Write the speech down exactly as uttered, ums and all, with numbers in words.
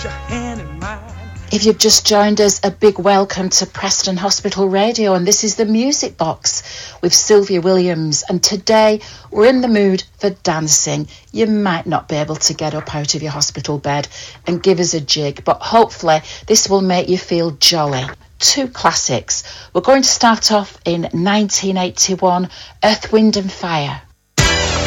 your hand in mine. If you've just joined us, a big welcome to Preston Hospital Radio, and this is the Music Box with Sylvia Williams, and today we're in the mood for dancing. You might not be able to get up out of your hospital bed and give us a jig, but hopefully this will make you feel jolly. Two classics. We're going to start off in nineteen eighty-one, Earth, Wind and Fire.